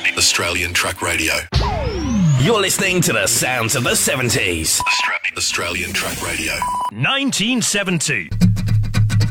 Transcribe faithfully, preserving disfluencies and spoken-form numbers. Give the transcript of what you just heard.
Australian Truck Radio. You're listening to the sounds of the seventies. Australian Truck Radio. nineteen seventy.